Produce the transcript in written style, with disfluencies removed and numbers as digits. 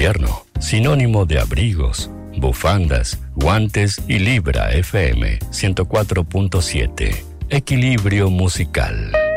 invierno, sinónimo de abrigos, bufandas, guantes y Libra FM 104.7. Equilibrio musical.